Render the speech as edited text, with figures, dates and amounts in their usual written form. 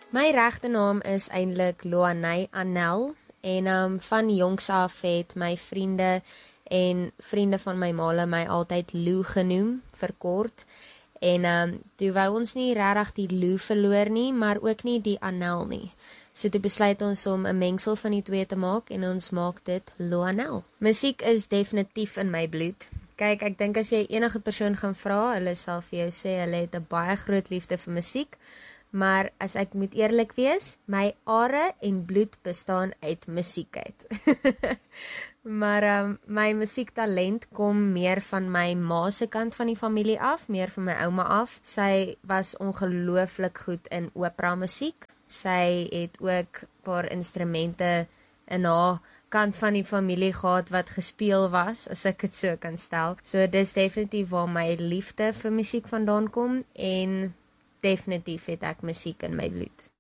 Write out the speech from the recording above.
My regte naam is eintlik Loanay Anel en van jongs af het my vriende en vriende van my ma my altyd Lou genoem, verkort. En toe wou ons nie regtig die Lou verloor nie, maar ook nie die Anel nie. So toe besluit ons om 'n mengsel van die twee te maak en ons maak dit Loanel. Musiek is definitief in my bloed. Kyk, ek dink as jy enige persoon gaan vra, hulle sal vir jou sê hulle het 'n baie groot liefde vir musiek. Maar as ek moet eerlik wees, my are en bloed bestaan uit musiek uit. Maar my musiektalent kom meer van my ma se kant van die familie af, meer van my ouma af. Sy was ongelooflik goed in opera musiek. Sy het ook 'n paar instrumente in haar kant van die familie gehad wat gespeel was, as ek dit so kan stel. So dis definitief waar my liefde vir musiek vandaan kom en definitief het ek musiek in my bloed.